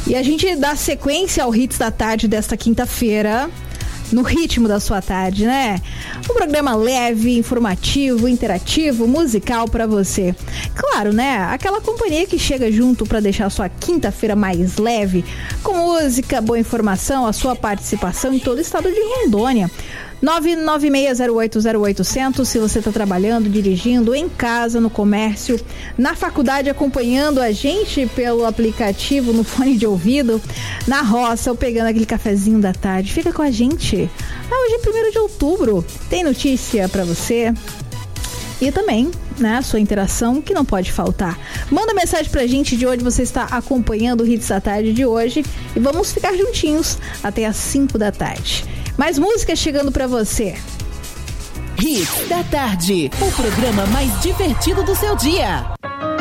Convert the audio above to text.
E a gente dá sequência ao Hits da Tarde desta quinta-feira, no ritmo da sua tarde, né? Um programa leve, informativo, interativo, musical pra você. Claro, né? Aquela companhia que chega junto pra deixar a sua quinta-feira mais leve, com música, boa informação, a sua participação em todo o estado de Rondônia. 996080800, se você está trabalhando, dirigindo, em casa, no comércio, na faculdade, acompanhando a gente pelo aplicativo, no fone de ouvido, na roça ou pegando aquele cafezinho da tarde, fica com a gente. Hoje é 1º de outubro, tem notícia para você e também, né, a sua interação que não pode faltar. Manda mensagem pra gente de onde você está acompanhando o Hits da Tarde de hoje e vamos ficar juntinhos até às 5 da tarde. Mais música chegando pra você. Hits da Tarde, o programa mais divertido do seu dia.